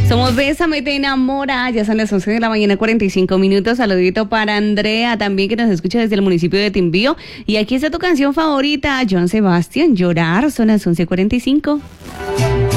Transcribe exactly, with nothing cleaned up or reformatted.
Somos Bésame, te enamora. Ya son las once de la mañana, cuarenta y cinco minutos. Saludito para Andrea, también que nos escucha desde el municipio de Timbío. Y aquí está tu canción favorita, Joan Sebastián, Llorar. Son las once cuarenta y cinco.